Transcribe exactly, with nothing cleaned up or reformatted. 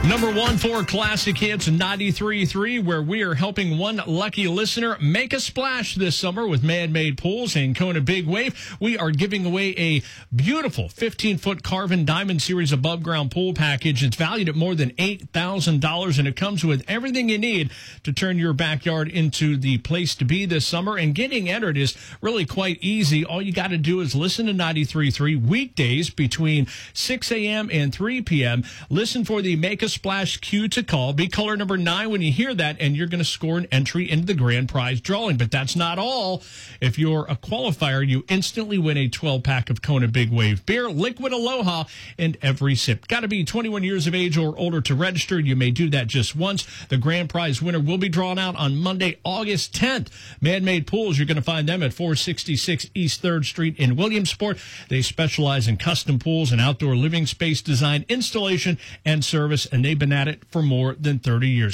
Number one for Classic Hits ninety-three point three, where we are helping one lucky listener make a splash this summer with Man-Made Pools and Kona Big Wave. We are giving away a beautiful fifteen-foot Carvin Diamond Series above-ground pool package. It's valued at more than eight thousand dollars, and it comes with everything you need to turn your backyard into the place to be this summer. And getting entered is really quite easy. All you got to do is listen to ninety-three point three weekdays between six a.m. and three p.m. Listen for the Make a Splash cue to call. Be caller number nine when you hear that, and you're going to score an entry into the grand prize drawing. But that's not all. If you're a qualifier, you instantly win a twelve-pack of Kona Big Wave beer, Liquid Aloha, and every sip. Got to be twenty-one years of age or older to register. You may do that just once. The grand prize winner will be drawn out on Monday, August tenth. Man-Made Pools, you're going to find them at four sixty-six East third Street in Williamsport. They specialize in custom pools and outdoor living space design, installation, and service, and they've been at it for more than thirty years.